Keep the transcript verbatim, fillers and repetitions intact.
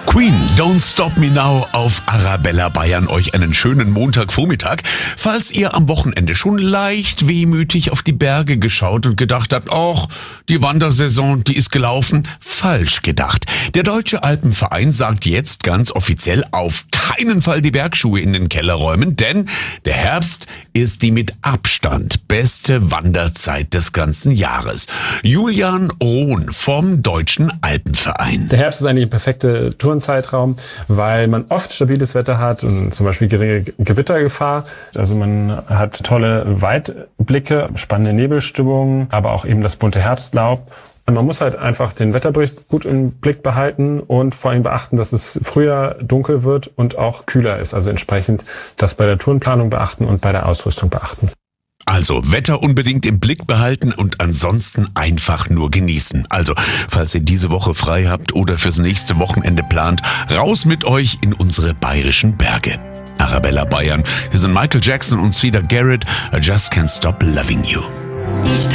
Queen, Don't Stop Me Now auf Arabella Bayern euch einen schönen Montagvormittag. Falls ihr am Wochenende schon leicht wehmütig auf die Berge geschaut und gedacht habt, ach, die Wandersaison, die ist gelaufen, falsch gedacht. Der Deutsche Alpenverein sagt jetzt ganz offiziell, auf keinen Fall die Bergschuhe in den Keller räumen, denn der Herbst ist die mit Abstand beste Wanderzeit des ganzen Jahres. Julian Rohn vom Deutschen Alpenverein. Der Herbst ist eigentlich ein perfekter Tourenzeitraum, weil man oft stabiles Wetter hat und zum Beispiel geringe Gewittergefahr. Also man hat tolle Weitblicke, spannende Nebelstimmungen, aber auch eben das bunte Herbstlaub. Und man muss halt einfach den Wetterbericht gut im Blick behalten und vor allem beachten, dass es früher dunkel wird und auch kühler ist. Also entsprechend das bei der Tourenplanung beachten und bei der Ausrüstung beachten. Also Wetter unbedingt im Blick behalten und ansonsten einfach nur genießen. Also, falls ihr diese Woche frei habt oder fürs nächste Wochenende plant, raus mit euch in unsere bayerischen Berge. Arabella Bayern, hier sind Michael Jackson und Cedar Garrett, I Just Can't Stop Loving You. Ich